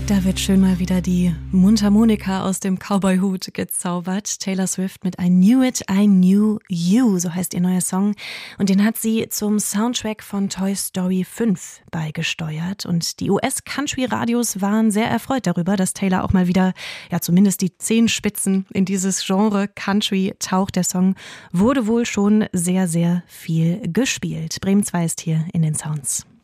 Da wird schön mal wieder die Mundharmonika aus dem Cowboy-Hut gezaubert. Taylor Swift mit I Knew It, I Knew You, so heißt ihr neuer Song. Und den hat sie zum Soundtrack von Toy Story 5 beigesteuert. Und die US-Country-Radios waren sehr erfreut darüber, dass Taylor auch mal wieder, ja zumindest die Zehenspitzen in dieses Genre Country taucht. Der Song wurde wohl schon sehr, sehr viel gespielt. Bremen 2 ist hier in den Sounds.